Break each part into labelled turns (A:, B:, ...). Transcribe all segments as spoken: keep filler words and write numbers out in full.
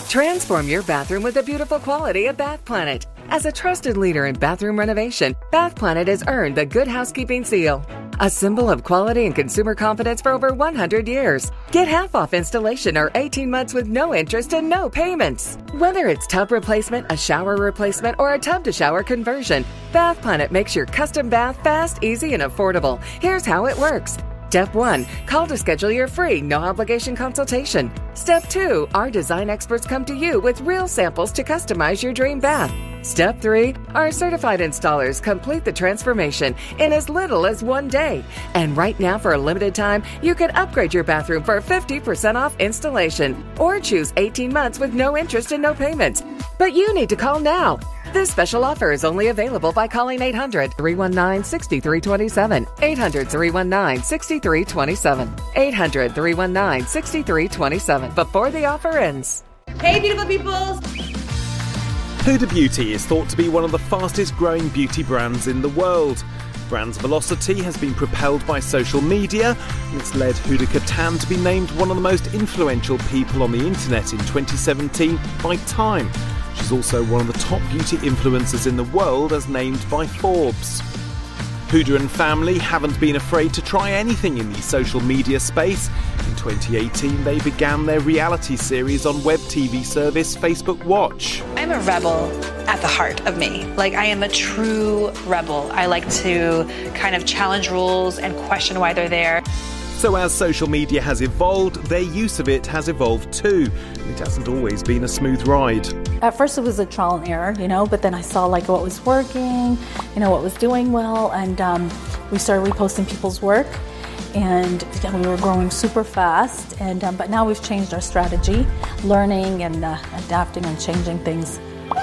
A: Transform your bathroom with the beautiful quality of Bath Planet. As a trusted leader in bathroom renovation, Bath Planet has earned the Good Housekeeping seal, a symbol of quality and consumer confidence for over one hundred years. Get half off installation or eighteen months with no interest and no payments. Whether it's tub replacement, a shower replacement, or a tub-to-shower conversion, Bath Planet makes your custom bath fast, easy, and affordable. Here's how it works. Step one, call to schedule your free, no-obligation consultation. Step two, our design experts come to you with real samples to customize your dream bath. Step three, our certified installers complete the transformation in as little as one day. And right now, for a limited time, you can upgrade your bathroom for fifty percent off installation or choose eighteen months with no interest and no payments. But you need to call now. This special offer is only available by calling eight hundred, three one nine, six three two seven, eight hundred, three one nine, six three two seven, eight hundred, three one nine, six three two seven before the offer ends.
B: Hey, beautiful peoples!
C: Huda Beauty is thought to be one of the fastest growing beauty brands in the world. Brand's velocity has been propelled by social media, and it's led Huda Kattan to be named one of the most influential people on the internet in twenty seventeen by Time. She's also one of the top beauty influencers in the world as named by Forbes. Huda and family haven't been afraid to try anything in the social media space. In twenty eighteen, they began their reality series on web T V service Facebook Watch.
D: I'm a rebel at the heart of me. Like, I am a true rebel. I like to kind of challenge rules and question why they're there.
C: So as social media has evolved, their use of it has evolved too. It hasn't always been a smooth ride.
E: At first it was a trial and error, you know, but then I saw like what was working, you know, what was doing well, and um, we started reposting people's work, and yeah, we were growing super fast. And um, but now we've changed our strategy, learning and uh, adapting and changing things.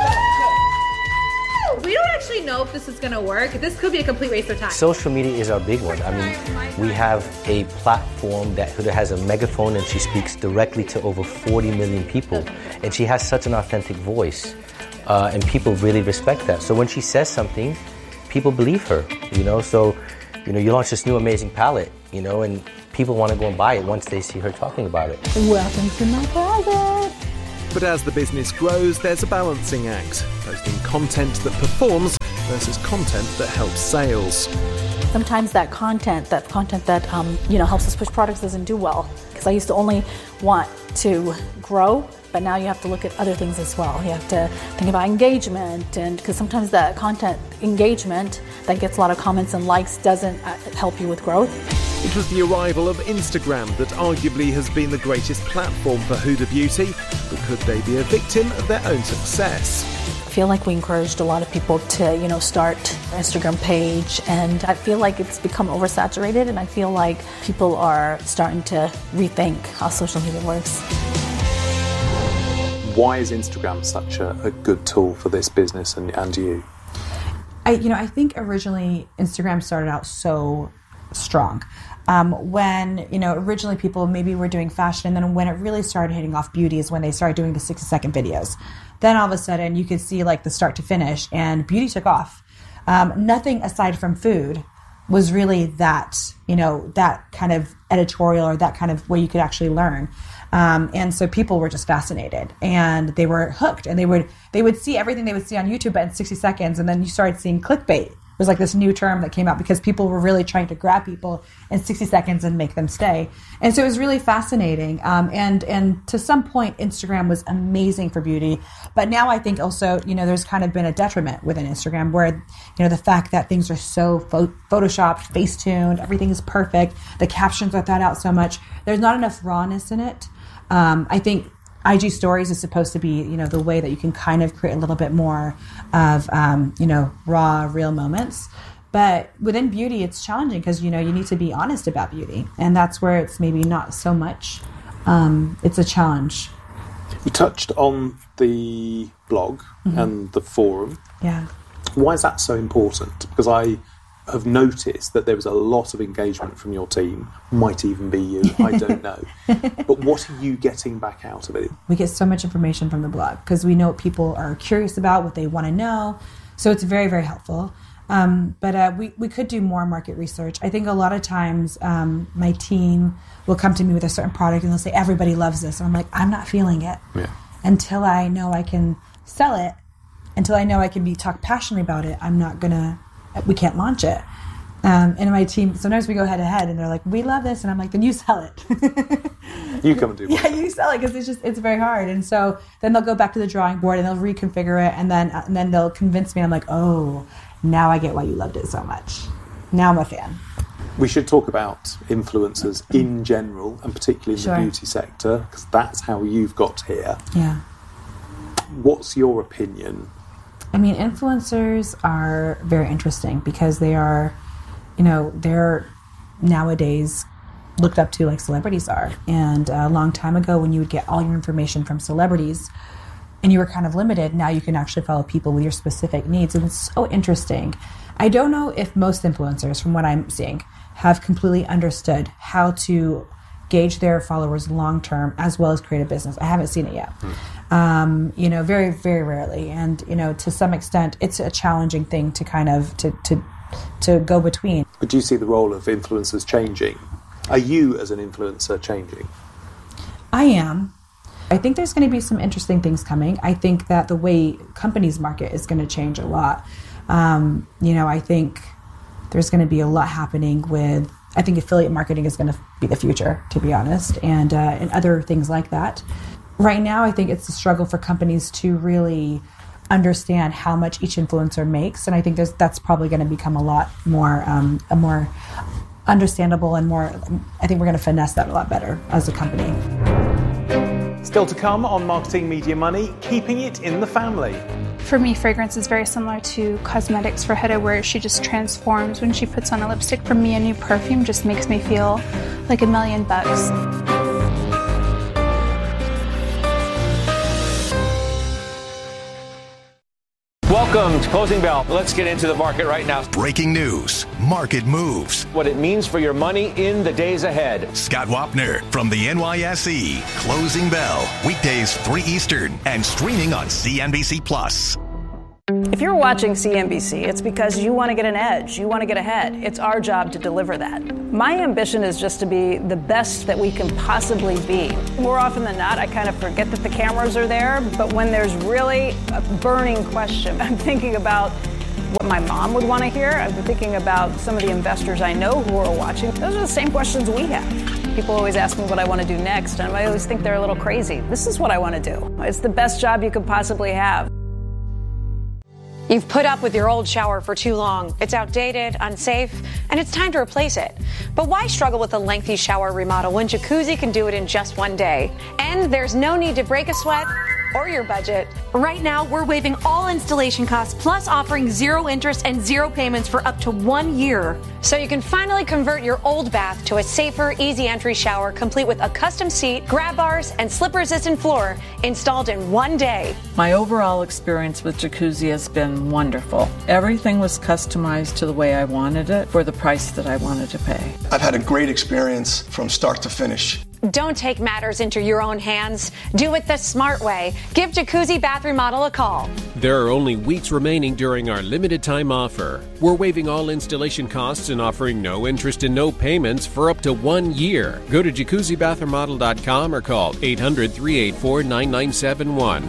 B: We don't actually know if this is going to work. This could be a complete waste of time.
F: Social media is our big one. I mean, we have a platform that Huda has a megaphone and she speaks directly to over forty million people. And she has such an authentic voice. Uh, and people really respect that. So when she says something, people believe her, you know? So, you know, you launch this new amazing palette, you know, and people want to go and buy it once they see her talking about it.
E: Welcome to my closet.
C: But as the business grows, there's a balancing act, posting content that performs versus content that helps sales.
E: Sometimes that content, that content that um, you know helps us push products doesn't do well. Because I used to only want to grow, but now you have to look at other things as well. You have to think about engagement, and because sometimes that content engagement that gets a lot of comments and likes doesn't help you with growth.
C: It was the arrival of Instagram that arguably has been the greatest platform for Huda Beauty, but could they be a victim of their own success?
E: I feel like we encouraged a lot of people to, you know, start an Instagram page, and I feel like it's become oversaturated, and I feel like people are starting to rethink how social media works.
G: Why is Instagram such a, a good tool for this business and, and you?
H: I, you know, I think originally Instagram started out so strong. Um, when, you know, originally people maybe were doing fashion, and then when it really started hitting off beauty is when they started doing the sixty second videos. Then all of a sudden you could see like the start to finish, and beauty took off. Um, nothing aside from food was really that, you know, that kind of editorial or that kind of way you could actually learn. Um, and so people were just fascinated, and they were hooked, and they would, they would see everything they would see on YouTube, but in sixty seconds. And then you started seeing clickbait. It was like this new term that came out because people were really trying to grab people in sixty seconds and make them stay. And so it was really fascinating. Um, and, and to some point, Instagram was amazing for beauty. But now I think also, you know, there's kind of been a detriment within Instagram where, you know, the fact that things are so pho- photoshopped, face-tuned, everything is perfect. The captions are thought out so much. There's not enough rawness in it. Um, I think I G Stories is supposed to be, you know, the way that you can kind of create a little bit more of, um, you know, raw, real moments. But within beauty, it's challenging because, you know, you need to be honest about beauty. And that's where it's maybe not so much. Um, it's a challenge.
G: You touched on the blog mm-hmm. and the forum.
H: Yeah.
G: Why is that so important? Because I have noticed that there was a lot of engagement from your team. Might even be you, I don't know. But what are you getting back out of it?
H: We get so much information from the blog because we know what people are curious about, what they want to know. So it's very, very helpful. Um, but uh, we, we could do more market research. I think a lot of times um, my team will come to me with a certain product and they'll say, everybody loves this. And I'm like, I'm not feeling it.
G: Yeah.
H: until I know I can sell it, until I know I can be talk passionately about it, I'm not gonna, we can't launch it. Um, and my team, sometimes we go head to head and they're like, we love this. And I'm like, then you sell it.
G: You come and do it.
H: Yeah, you sell it because it's just, it's very hard. And so then they'll go back to the drawing board and they'll reconfigure it. And then, and then they'll convince me. I'm like, oh, now I get why you loved it so much. Now I'm a fan.
G: We should talk about influencers in general, and particularly in
H: Sure.
G: the beauty sector, because that's how you've got here.
H: Yeah.
G: What's your opinion?
H: I mean, influencers are very interesting because they are, you know, they're nowadays looked up to like celebrities are. And a long time ago, when you would get all your information from celebrities and you were kind of limited, now you can actually follow people with your specific needs. And it's so interesting. I don't know if most influencers, from what I'm seeing, have completely understood how to gauge their followers long term as well as create a business. I haven't seen it yet. Mm. Um, you know, very, very rarely. And, you know, to some extent, it's a challenging thing to kind of to to to go between.
G: But do you see the role of influencers changing? Are you, as an influencer, changing?
H: I am. I think there's going to be some interesting things coming. I think that the way companies market is going to change a lot. Um, you know, I think there's going to be a lot happening with, I think affiliate marketing is going to be the future, to be honest, and uh, and other things like that. Right now, I think it's a struggle for companies to really understand how much each influencer makes, and I think there's, that's probably going to become a lot more, um, a more understandable and more, I think we're going to finesse that a lot better as a company.
C: Still to come on Marketing Media Money, keeping it in the family.
I: For me, fragrance is very similar to cosmetics for Huda, where she just transforms when she puts on a lipstick. For me, a new perfume just makes me feel like a million bucks.
J: Welcome to Closing Bell. Let's get into the market right now.
K: Breaking news, market moves,
J: what it means for your money in the days ahead.
K: Scott Wapner from the N Y S E. Closing Bell, weekdays three Eastern and streaming on C N B C Plus.
L: If you're watching C N B C, it's because you want to get an edge. You want to get ahead. It's our job to deliver that. My ambition is just to be the best that we can possibly be. More often than not, I kind of forget that the cameras are there, but when there's really a burning question, I'm thinking about what my mom would want to hear. I'm thinking about some of the investors I know who are watching. Those are the same questions we have. People always ask me what I want to do next, and I always think they're a little crazy. This is what I want to do. It's the best job you could possibly have.
M: You've put up with your old shower for too long. It's outdated, unsafe, and it's time to replace it. But why struggle with a lengthy shower remodel when Jacuzzi can do it in just one day? And there's no need to break a sweat or your budget.
N: Right now, we're waiving all installation costs, plus offering zero interest and zero payments for up to one year.
M: So you can finally convert your old bath to a safer, easy entry shower, complete with a custom seat, grab bars, and slip-resistant floor installed in one day.
O: My overall experience with Jacuzzi has been wonderful. Everything was customized to the way I wanted it for the price that I wanted to pay.
P: I've had a great experience from start to finish.
M: Don't take matters into your own hands. Do it the smart way. Give Jacuzzi Bath Remodel a call.
Q: There are only weeks remaining during our limited time offer. We're waiving all installation costs and offering no interest and no payments for up to one year. Go to jacuzzi bath remodel dot com or call eight hundred, three eight four, nine nine seven one.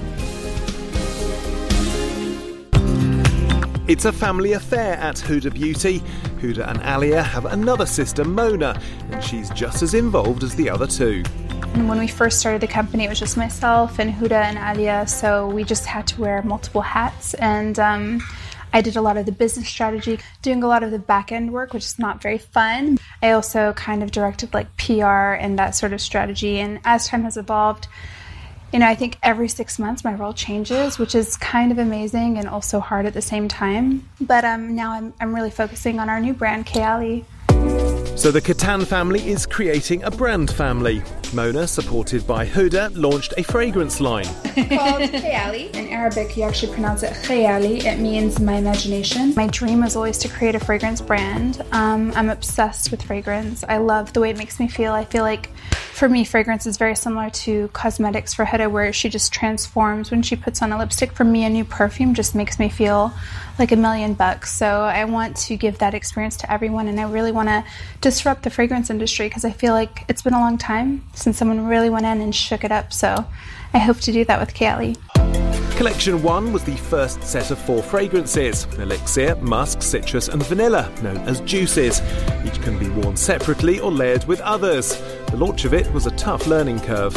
C: It's a family affair at Huda Beauty. Huda and Alia have another sister, Mona, and she's just as involved as the other two.
I: And when we first started the company, it was just myself and Huda and Alia, so we just had to wear multiple hats. And um, I did a lot of the business strategy, doing a lot of the back-end work, which is not very fun. I also kind of directed like P R and that sort of strategy. And as time has evolved, you know, I think every six months my role changes, which is kind of amazing and also hard at the same time. But um, now I'm, I'm really focusing on our new brand, Kayali.
C: So the Katan family is creating a brand family. Mona, supported by Huda, launched a fragrance line.
I: Called Kayali. In Arabic, you actually pronounce it Khayali. It means my imagination. My dream is always to create a fragrance brand. Um, I'm obsessed with fragrance. I love the way it makes me feel. I feel like, for me, fragrance is very similar to cosmetics for Huda, where she just transforms when she puts on a lipstick. For me, a new perfume just makes me feel like a million bucks. So I want to give that experience to everyone, and I really want to disrupt the fragrance industry because I feel like it's been a long time since someone really went in and shook it up. So I hope to do that with Kayali.
C: Collection one was the first set of four fragrances: elixir, musk, citrus and vanilla, known as juices. Each can be worn separately or layered with others. The launch of it was a tough learning curve.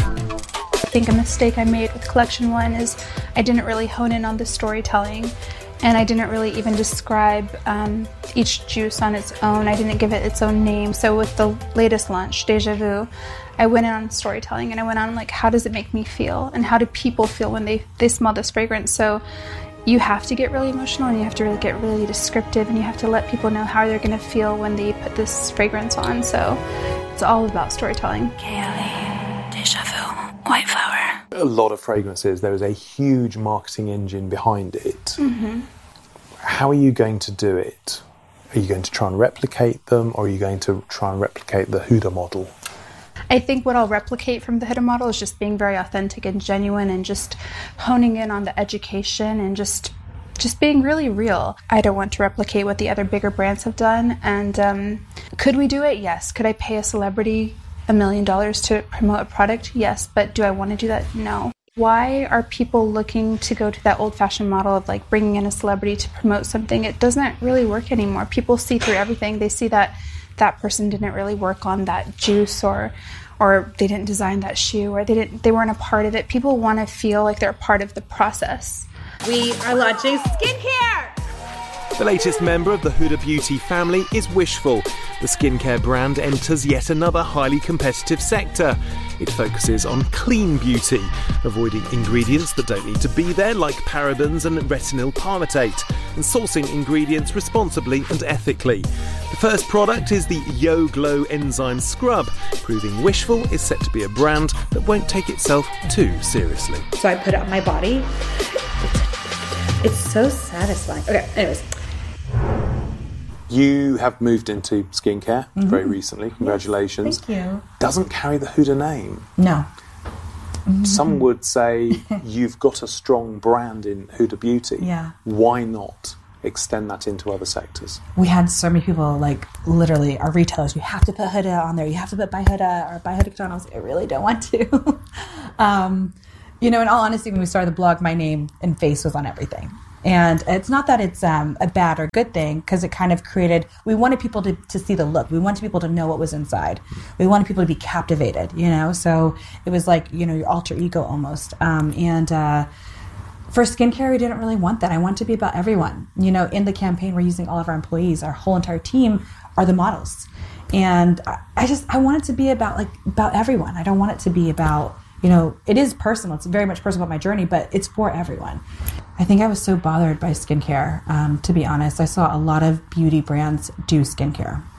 I: I think a mistake I made with collection one is I didn't really hone in on the storytelling, and I didn't really even describe um, each juice on its own. I didn't give it its own name. So with the latest launch, Deja Vu, I went in on storytelling, and I went on like, how does it make me feel, and how do people feel when they, they smell this fragrance? So you have to get really emotional, and you have to really get really descriptive, and you have to let people know how they're going to feel when they put this fragrance on. So it's all about storytelling.
D: Kayali, Deja Vu, White Flower.
G: A lot of fragrances, there is a huge marketing engine behind it.
I: Mm-hmm.
G: How are you going to do it? Are you going to try and replicate them, or are you going to try and replicate the Huda model?
I: I think what I'll replicate from the Huda model is just being very authentic and genuine, and just honing in on the education and just just being really real. I don't want to replicate what the other bigger brands have done. And um, could we do it? Yes. Could I pay a celebrity a million dollars to promote a product? Yes. But do I want to do that? No. Why are people looking to go to that old-fashioned model of like bringing in a celebrity to promote something? It doesn't really work anymore. People see through everything. They see that that person didn't really work on that juice, or or they didn't design that shoe, or they didn't they weren't a part of it. People want to feel like they're a part of the process.
B: We are launching skincare!
C: The latest member of the Huda Beauty family is Wishful. The skincare brand enters yet another highly competitive sector. It focuses on clean beauty, avoiding ingredients that don't need to be there, like parabens and retinyl palmitate, and sourcing ingredients responsibly and ethically. The first product is the Yo Glow Enzyme Scrub, proving Wishful is set to be a brand that won't take itself too seriously.
B: So I put it on my body. It's so satisfying. Okay, anyways.
G: You have moved into skincare mm-hmm. very recently. Congratulations.
H: Yes, thank you.
G: Doesn't carry the Huda name.
H: No.
G: Mm-hmm. Some would say you've got a strong brand in Huda Beauty.
H: Yeah.
G: Why not extend that into other sectors?
H: We had so many people, like literally our retailers, you have to put Huda on there. You have to put By Huda or By Huda Couture. I was like, I really don't want to. um, you know, in all honesty, when we started the blog, my name and face was on everything. And it's not that it's um, a bad or good thing, because it kind of created, we wanted people to, to see the look. We wanted people to know what was inside. We wanted people to be captivated, you know? So it was like, you know, your alter ego almost. Um, and uh, for skincare, we didn't really want that. I want it to be about everyone. You know, in the campaign, we're using all of our employees. Our whole entire team are the models. And I, I just, I want it to be about, like, about everyone. I don't want it to be about, you know, it is personal. It's very much personal about my journey, but it's for everyone. I think I was so bothered by skincare, um, to be honest. I saw a lot of beauty brands do skincare.